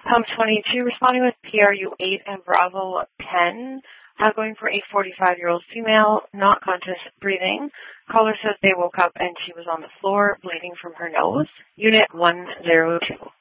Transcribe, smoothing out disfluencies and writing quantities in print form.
Pump 22 responding with PRU 8 and Bravo 10, going for a 45-year-old female, not conscious, breathing. Caller says they woke up and she was on the floor, bleeding from her nose. Unit 102.